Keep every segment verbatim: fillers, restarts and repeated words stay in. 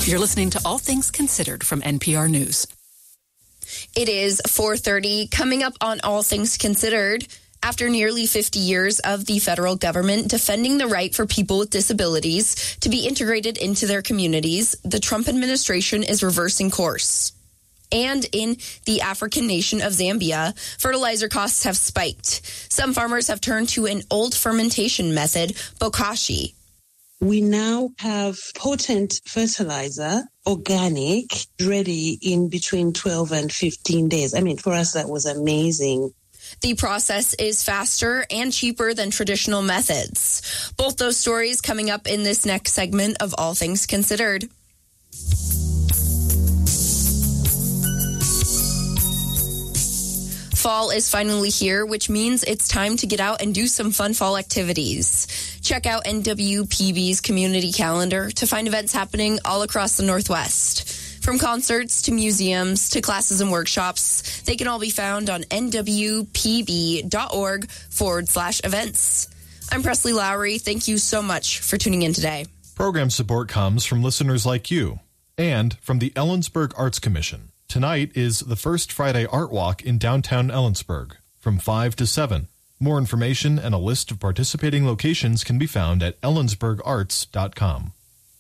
You're listening to All Things Considered from N P R News. It is four thirty. Coming up on All Things Considered, after nearly fifty years of the federal government defending the right for people with disabilities to be integrated into their communities, the Trump administration is reversing course. And in the African nation of Zambia, fertilizer costs have spiked. Some farmers have turned to an old fermentation method, bokashi. We now have potent fertilizer, organic, ready in between twelve and fifteen days. I mean, for us, that was amazing. The process is faster and cheaper than traditional methods. Both those stories coming up in this next segment of All Things Considered. Fall is finally here, which means it's time to get out and do some fun fall activities. Check out N W P B's community calendar to find events happening all across the Northwest. From concerts to museums to classes and workshops, they can all be found on nwpb.org forward slash events. I'm Presley Lowry. Thank you so much for tuning in today. Program support comes from listeners like you and from the Ellensburg Arts Commission. Tonight is the first Friday Art Walk in downtown Ellensburg from five to seven. More information and a list of participating locations can be found at ellensburg arts dot com.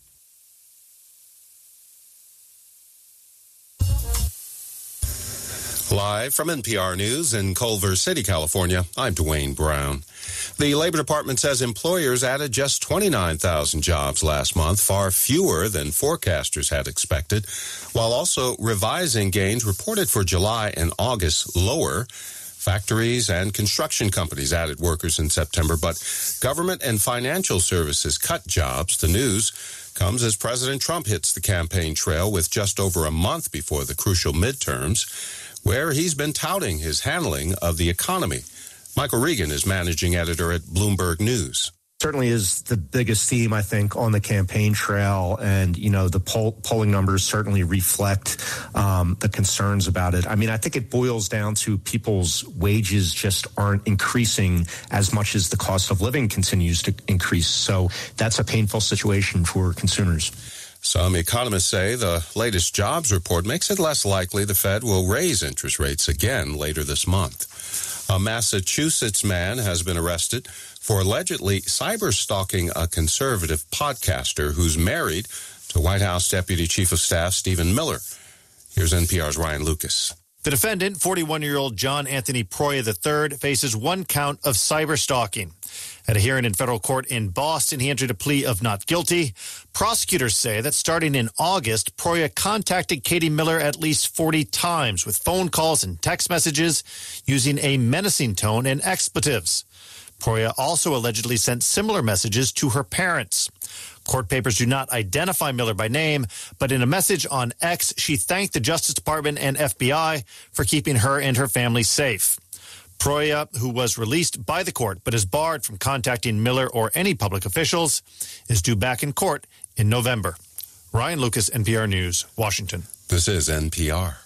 Live from N P R News in Culver City, California, I'm Dwayne Brown. The Labor Department says employers added just twenty-nine thousand jobs last month, far fewer than forecasters had expected, while also revising gains reported for July and August lower. Factories and construction companies added workers in September, but government and financial services cut jobs. The news comes as President Trump hits the campaign trail with just over a month before the crucial midterms, where he's been touting his handling of the economy. Michael Regan is managing editor at Bloomberg News. Certainly is the biggest theme, I think, on the campaign trail. And, you know, the poll, polling numbers certainly reflect um, the concerns about it. I mean, I think it boils down to people's wages just aren't increasing as much as the cost of living continues to increase. So that's a painful situation for consumers. Some economists say the latest jobs report makes it less likely the Fed will raise interest rates again later this month. A Massachusetts man has been arrested for allegedly cyber-stalking a conservative podcaster who's married to White House Deputy Chief of Staff Stephen Miller. Here's N P R's Ryan Lucas. The defendant, forty-one-year-old John Anthony Proya the third, faces one count of cyber-stalking. At a hearing in federal court in Boston, he entered a plea of not guilty. Prosecutors say that starting in August, Proya contacted Katie Miller at least forty times with phone calls and text messages using a menacing tone and expletives. Proya also allegedly sent similar messages to her parents. Court papers do not identify Miller by name, but in a message on X, she thanked the Justice Department and F B I for keeping her and her family safe. Proya, who was released by the court but is barred from contacting Miller or any public officials, is due back in court in November. Ryan Lucas, N P R News, Washington. This is N P R.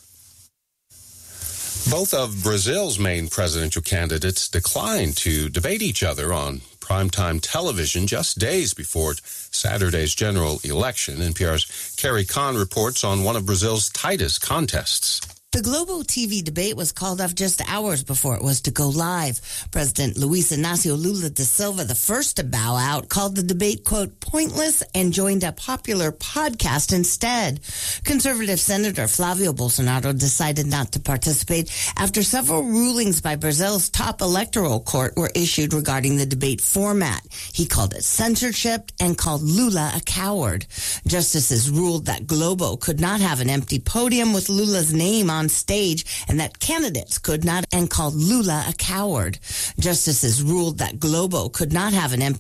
Both of Brazil's main presidential candidates declined to debate each other on primetime television just days before Saturday's general election. N P R's Carrie Kahn reports on one of Brazil's tightest contests. The Globo T V debate was called off just hours before it was to go live. President Luiz Inácio Lula da Silva, the first to bow out, called the debate, quote, pointless and joined a popular podcast instead. Conservative Senator Flavio Bolsonaro decided not to participate after several rulings by Brazil's top electoral court were issued regarding the debate format. He called it censorship and called Lula a coward. Justices ruled that Globo could not have an empty podium with Lula's name on stage and that candidates could not, and called Lula a coward. Justices ruled that Globo could not have an empty